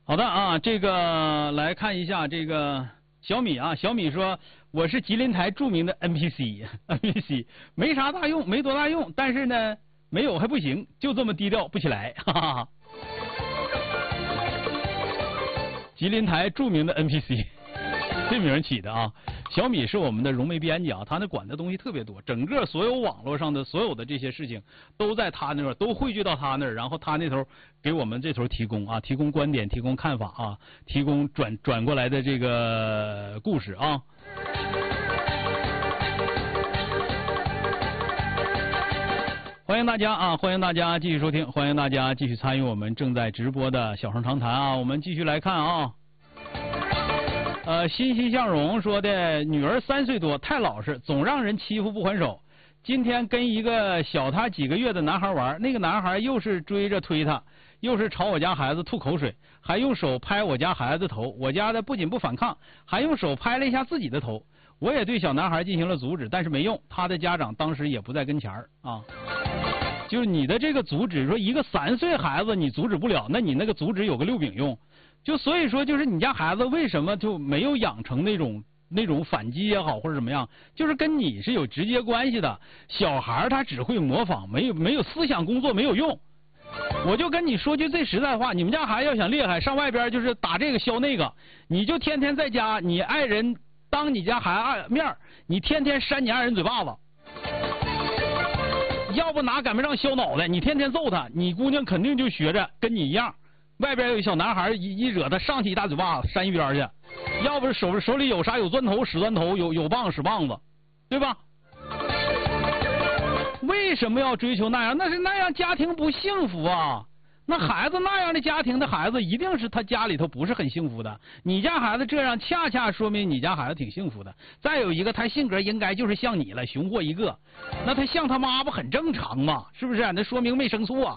好的啊，这个来看一下这个小米啊，小米说我是吉林台著名的 NPC 没啥大用，没多大用，但是呢没有还不行，就这么低调不起来，哈哈哈。吉林台著名的 NPC， 这名起的啊。小米是我们的融媒编辑啊，他那管的东西特别多，整个所有网络上的所有的这些事情都在他那儿，都汇聚到他那儿，然后他那头给我们这头提供啊，提供观点，提供看法啊，提供转过来的这个故事啊。欢迎大家啊！欢迎大家继续收听，欢迎大家继续参与我们正在直播的小声长谈啊！我们继续来看啊。欣欣向荣说的，女儿3岁多，太老实，总让人欺负不还手。今天跟一个小他几个月的男孩玩，那个男孩又是追着推他，又是朝我家孩子吐口水，还用手拍我家孩子头。我家的不仅不反抗，还用手拍了一下自己的头。我也对小男孩进行了阻止，但是没用，他的家长当时也不在跟前儿啊。就是你的这个阻止，说一个3岁孩子你阻止不了，那你那个阻止有个6饼用。就所以说，就是你家孩子为什么就没有养成那种反击也好或者怎么样，就是跟你是有直接关系的。小孩他只会模仿，没有思想工作没有用。我就跟你说句最实在话，你们家孩子要想厉害，上外边就是打这个削那个，你就天天在家，你爱人当你家孩子面，你天天扇你爱人嘴巴子，要不拿擀面杖削脑袋，你天天揍他，你姑娘肯定就学着跟你一样。外边有一小男孩一惹他上去一大嘴巴子扇一边去，要不是手里有啥，有钻头使钻头，有棒使棒子，对吧？为什么要追求那样？那是那样家庭不幸福啊！那孩子那样的家庭的孩子，一定是他家里头不是很幸福的。你家孩子这样，恰恰说明你家孩子挺幸福的。再有一个，他性格应该就是像你了，熊货一个。那他像他妈不很正常吗？是不是？那说明没生错。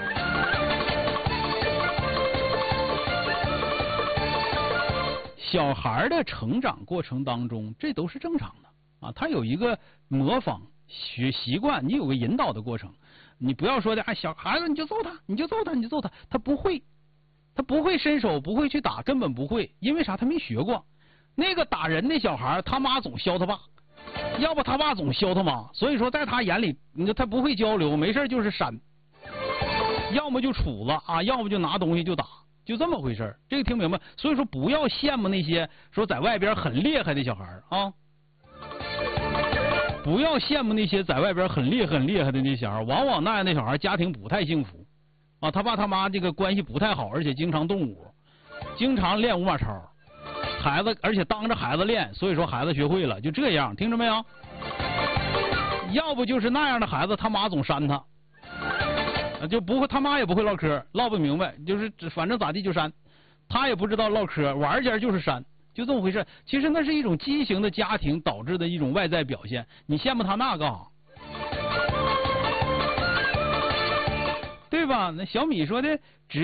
小孩的成长过程当中，这都是正常的啊。他有一个模仿学习惯，你有个引导的过程。你不要说的啊，小孩子你就揍他，你就揍他，你就揍他，他不会伸手，不会去打，根本不会，因为啥？他没学过。那个打人的小孩，他妈总削他爸，要不他爸总削他妈，所以说在他眼里，你说他不会交流，没事就是扇，要么就杵子啊，要么就拿东西就打。就这么回事，这个听明白？所以说不要羡慕那些说在外边很厉害的小孩啊，不要羡慕那些在外边很厉害的那小孩，往往那样的小孩家庭不太幸福啊，他爸他妈这个关系不太好，而且经常动武，经常练5马超，孩子而且当着孩子练，所以说孩子学会了，就这样，听着没有？要不就是那样的孩子，他妈总扇他。就不会，他妈也不会唠嗑，唠不明白，就是反正咋地就扇，他也不知道唠嗑，玩间就是扇，就这么回事。其实那是一种畸形的家庭导致的一种外在表现，你羡慕他那干啥？对吧？那小米说的只